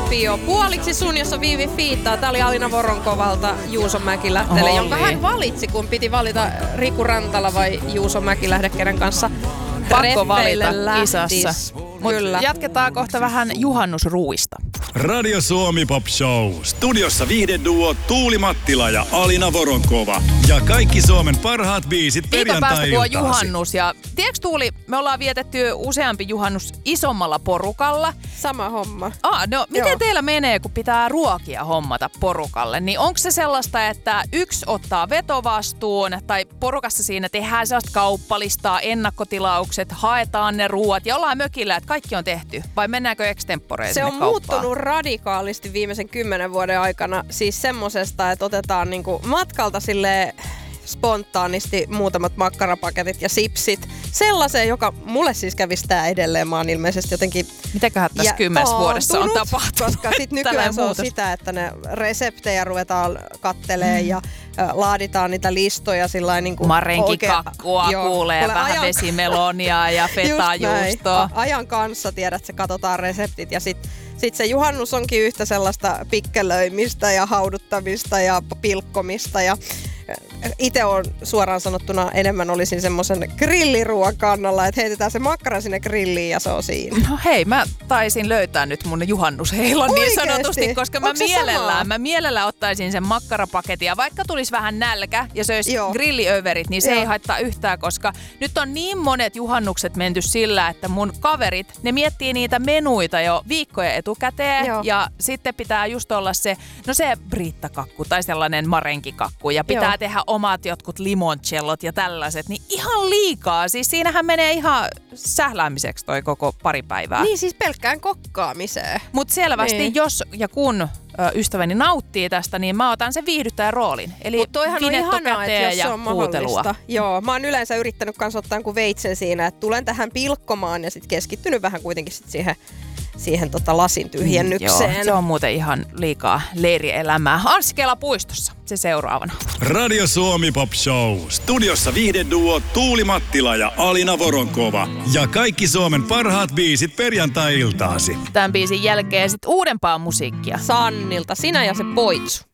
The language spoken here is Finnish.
Tapio. Puoliksi sun, jossa Viivi fiittaa. Tää oli Alina Voronkovalta Juuso Mäkilähteelle, jonka hän valitsi, kun piti valita Riku Rantala vai Juuso Mäkilähde, kenen kanssa pakko valita lähtis. kisassa. Kyllä. Jatketaan kohta vähän juhannusruuista. Radio Suomi Pop Show. Studiossa viihdeduo Tuuli Mattila ja Alina Voronkova. Ja kaikki Suomen parhaat biisit perjantai-iltaasi. Viikon päästä, kun on juhannus. Ja tiedätkö Tuuli, me ollaan vietetty useampi juhannus isommalla porukalla. Sama homma. Miten teillä menee, kun pitää ruokia hommata porukalle? Niin onko se sellaista, että yksi ottaa vetovastuun tai porukassa siinä tehdään sellaista kauppalistaa, ennakkotilaukset, haetaan ne ruoat ja ollaan mökillä, että kaikki on tehty? Vai mennäänkö extemporeen sinne kauppaan? Muuttunut radikaalisti viimeisen 10 vuoden aikana. Siis semmosesta, että otetaan niinku matkalta silleen spontaanisti muutamat makkarapaketit ja sipsit. Sellaiseen, joka mulle siis kävisi tää edelleen. Mä oon ilmeisesti jotenkin... Mitäköhän tässä 10 vuodessa on tapahtunut? Koska sit nykyään se on sitä, että ne reseptejä ruvetaan kattelee ja laaditaan niitä listoja sillain niinku marenkikakkua kuulee, vähän vesimelonia ja fetajuustoa. Ajan kanssa tiedät, että katsotaan reseptit ja sit se juhannus onkin yhtä sellaista pikkelöimistä ja hauduttamista ja pilkkomista ja itse on suoraan sanottuna enemmän olisin semmoisen grilliruoan kannalla, että heitetään se makkara sinne grilliin ja se on siinä. No hei, mä taisin löytää nyt mun juhannusheilon niin sanotusti, koska mä mielellään ottaisin sen makkarapaketin ja vaikka tulisi vähän nälkä ja söisi grilliöverit, niin se ei haittaa yhtään, koska nyt on niin monet juhannukset menty sillä, että mun kaverit, ne miettii niitä menuita jo viikkoja etukäteen ja sitten pitää just olla se brittakakku tai sellainen marenkikakku ja pitää tehdä omat jotkut limoncellot ja tällaiset, niin ihan liikaa. Siis siinähän menee ihan sähläämiseksi toi koko pari päivää. Niin siis pelkkään kokkaamiseen. Mutta selvästi jos ja kun ystäväni nauttii tästä, niin mä otan sen viihdyttäjän roolin. Eli toihan on ihanaa, että jos se on huutelua. Mahdollista. Joo, mä oon yleensä yrittänyt kans ottaa jonkun veitsen siinä, että tulen tähän pilkkomaan ja sit keskittynyt vähän kuitenkin sit siihen lasin tyhjennykseen. Joo, se on muuten ihan liikaa leirielämää. Anssi-Kela puistossa, se seuraavana. Radio Suomi Pop Show. Studiossa viihdeduo Tuuli Mattila ja Alina Voronkova. Ja kaikki Suomen parhaat biisit perjantai-iltaasi. Tämän biisin jälkeen sit uudempaa musiikkia. Sannilta, Sinä ja se poitsu.